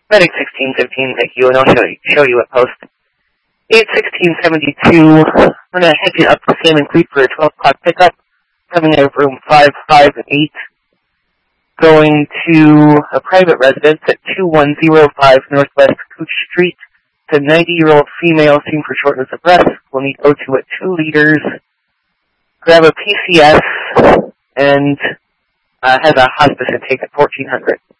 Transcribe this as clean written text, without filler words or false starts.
Medic 1615, thank you, and I'll show you a post. 81672, I'm going to head you up to Salmon Creek for a 12 o'clock pickup, coming out of room 558, going to a private residence at 2105 Northwest Cooch Street. It's a 90-year-old female seen for shortness of breath. We'll need O2 at 2 liters. Grab a PCS, and has a hospice intake at 1400.